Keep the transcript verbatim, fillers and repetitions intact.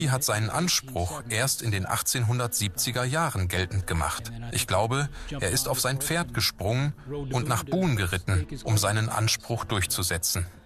hat seinen Anspruch erst in den achtzehnhundertsiebziger Jahren geltend gemacht. Ich glaube, er ist auf sein Pferd gesprungen und nach Boone geritten, um seinen Anspruch durchzusetzen.